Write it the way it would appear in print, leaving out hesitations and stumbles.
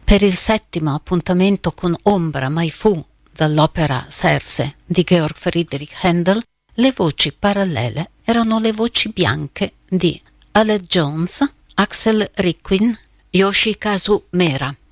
Per il settimo appuntamento con Ombra mai fu dall'opera Serse di Georg Friedrich Händel, le voci parallele erano le voci bianche di Aled Jones, Axel Rickwin, Yoshikazu Mera.